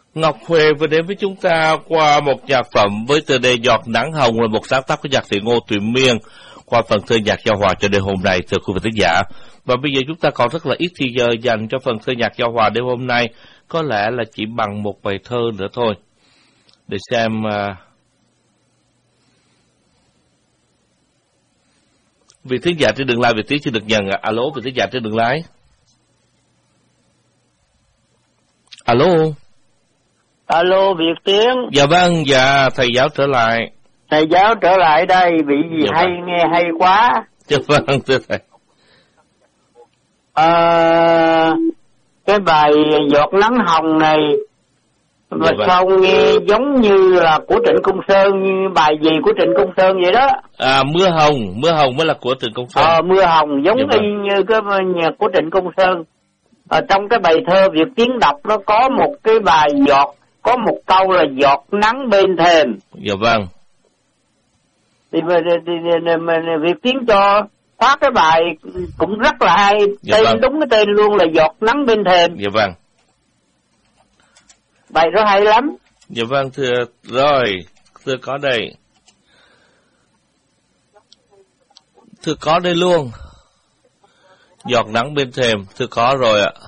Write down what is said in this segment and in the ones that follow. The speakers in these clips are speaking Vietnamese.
Ngọc Huệ vừa đến với chúng ta qua một nhạc phẩm với tựa đề Giọt Nắng Hồng, là một sáng tác của nhạc sĩ Ngô Thụy Miên qua phần thơ nhạc giao hòa cho đêm hôm nay, thưa quý vị thính giả. Và bây giờ chúng ta còn rất là ít thời giờ dành cho phần thơ nhạc giao hòa đêm hôm nay, có lẽ là chỉ bằng một bài thơ nữa thôi. Để xem vị thính giả trên đường lái, vị trí chưa được nhận. Alo, vị thính giả trên đường lái. Alo. Alo, Việt Tiến. Dạ vâng, dạ, thầy giáo trở lại. Thầy giáo trở lại đây, bị gì dạ hay vâng. Nghe hay quá. Dạ vâng, thưa thầy. Cái bài Giọt Nắng Hồng này, và vâng. sao nghe giống như là của Trịnh Công Sơn, như bài gì của Trịnh Công Sơn vậy đó. Mưa hồng mới là của Trịnh Công Sơn. Mưa hồng giống dạ vâng. y như cái nhạc của Trịnh Công Sơn. Trong cái bài thơ Việt Tiến đọc nó có một cái bài giọt, có một câu là giọt nắng bên thềm. Dạ vâng. Thì Việt Tiến cho phát cái bài cũng rất là hay, dạ tên vâng. đúng cái tên luôn là Giọt Nắng Bên Thềm. Dạ vâng. Bài đó hay lắm. Dạ vâng, thưa có đây. Thưa có đây luôn. Giọt nắng bên thềm, thưa có rồi ạ.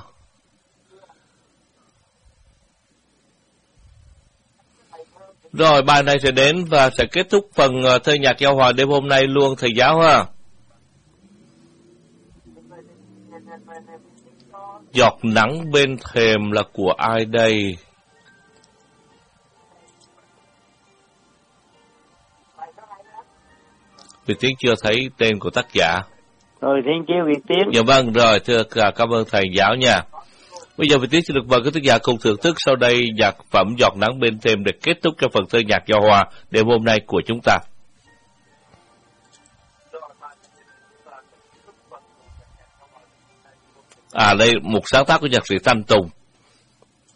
Rồi, bài này sẽ đến và sẽ kết thúc phần thơ nhạc giao hòa đêm hôm nay luôn, thầy giáo ha. Giọt nắng bên thềm là của ai đây? Việt Tiến chưa thấy tên của tác giả. Rồi, thiên chiêu Việt Tiến. Dạ vâng, rồi, thưa cảm ơn thầy giáo nha. Bây giờ Việt Tiến xin được mời các tác giả cùng thưởng thức sau đây nhạc phẩm Giọt Nắng Bên Thềm để kết thúc cho phần thơ nhạc giao hòa đêm hôm nay của chúng ta. Đây một sáng tác của nhạc sĩ Thanh Tùng.